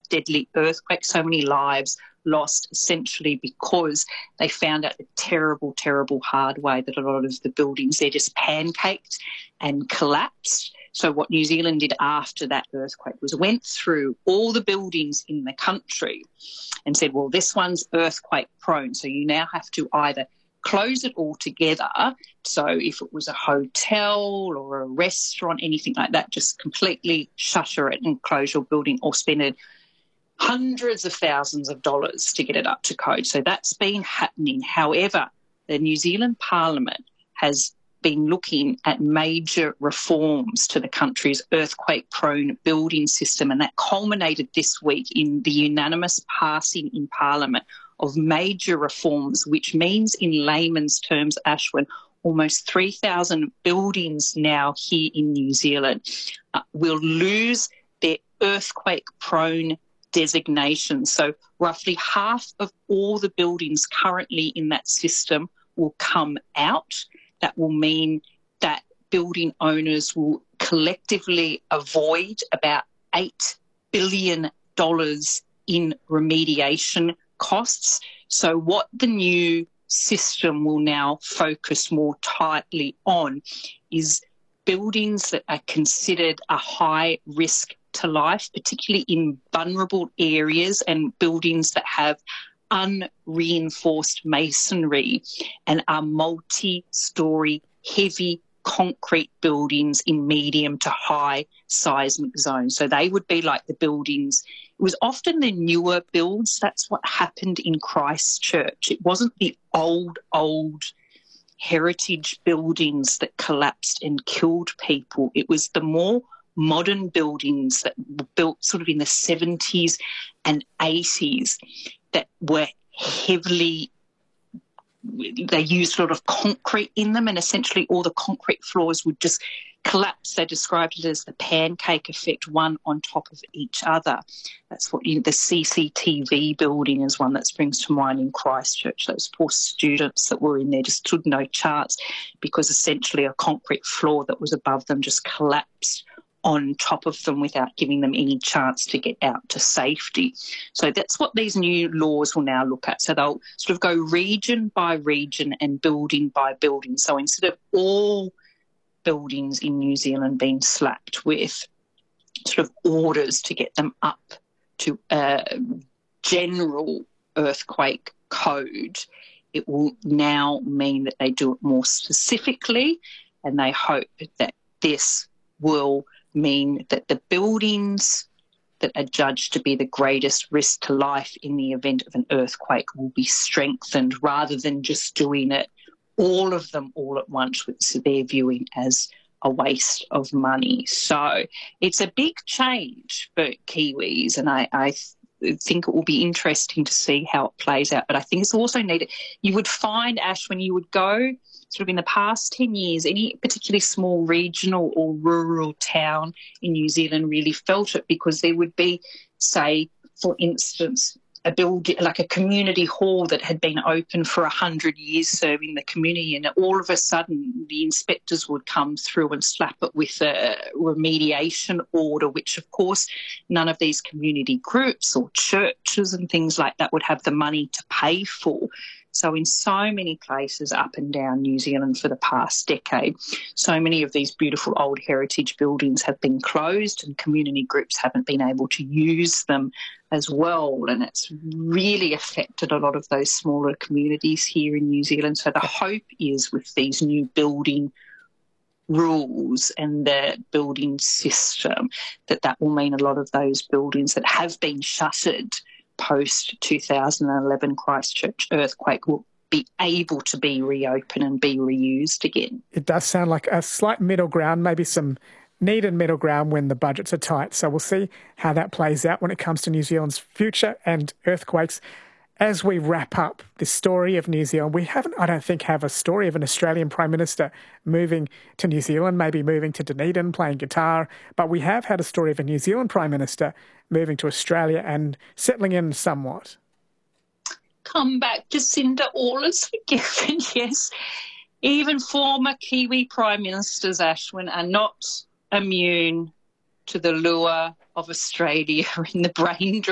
deadly earthquake, so many lives lost essentially because they found out the terrible, terrible hard way that a lot of the buildings, they're just pancaked and collapsed. So what New Zealand did after that earthquake was went through all the buildings in the country and said, well, this one's earthquake prone, so you now have to either close it all together. So if it was a hotel or a restaurant, anything like that, just completely shutter it and close your building, or spend hundreds of thousands of dollars to get it up to code. So that's been happening. However, the New Zealand Parliament has been looking at major reforms to the country's earthquake-prone building system, and that culminated this week in the unanimous passing in Parliament of major reforms, which means in layman's terms, Ashwin, almost 3,000 buildings now here in New Zealand will lose their earthquake-prone designation. So roughly half of all the buildings currently in that system will come out. That will mean that building owners will collectively avoid about $8 billion in remediation costs. So what the new system will now focus more tightly on is buildings that are considered a high risk to life, particularly in vulnerable areas, and buildings that have unreinforced masonry and are multi-storey heavy concrete buildings in medium to high seismic zones. So they would be like the buildings. It was often the newer builds. That's what happened in Christchurch. It wasn't the old heritage buildings that collapsed and killed people. It was the more modern buildings that were built sort of in the 70s and 80s that were heavily, they used a lot of concrete in them, and essentially all the concrete floors would just collapse. They described it as the pancake effect, one on top of each other. That's what the CCTV building is one that springs to mind in Christchurch. Those poor students that were in there just stood no chance because essentially a concrete floor that was above them just collapsed on top of them without giving them any chance to get out to safety. So that's what these new laws will now look at. So they'll sort of go region by region and building by building. So instead of all buildings in New Zealand being slapped with sort of orders to get them up to a general earthquake code, it will now mean that they do it more specifically, and they hope that this will mean that the buildings that are judged to be the greatest risk to life in the event of an earthquake will be strengthened, rather than just doing it, all of them all at once, which they're viewing as a waste of money. So it's a big change for Kiwis, and I think it will be interesting to see how it plays out. But I think it's also needed. You would find, Ash, when you would go sort of in the past 10 years, any particularly small regional or rural town in New Zealand really felt it, because there would be, say, for instance, a building like a community hall that had been open for 100 years serving the community, and all of a sudden the inspectors would come through and slap it with a remediation order, which of course none of these community groups or churches and things like that would have the money to pay for. So in so many places up and down New Zealand for the past decade, so many of these beautiful old heritage buildings have been closed and community groups haven't been able to use them as well. And it's really affected a lot of those smaller communities here in New Zealand. So the hope is with these new building rules and the building system that will mean a lot of those buildings that have been shuttered post-2011 Christchurch earthquake will be able to be reopened and be reused again. It does sound like a slight middle ground, maybe some needed middle ground when the budgets are tight. So we'll see how that plays out when it comes to New Zealand's future and earthquakes. As we wrap up this story of New Zealand, we haven't, I don't think, have a story of an Australian Prime Minister moving to New Zealand, maybe moving to Dunedin, playing guitar, but we have had a story of a New Zealand Prime Minister moving to Australia and settling in somewhat. Come back, Jacinda, all is forgiven, yes. Even former Kiwi Prime Ministers, Ashwin, are not immune to the lure of Australia in the brain